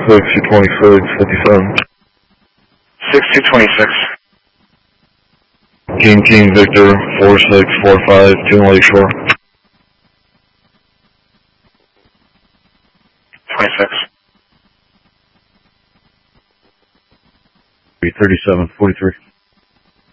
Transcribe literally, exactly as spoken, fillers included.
six two twenty-six, fifty-seven. six two twenty-six. King King Victor, four six four five, June Lakeshore. twenty-six. thirty-seven forty-three.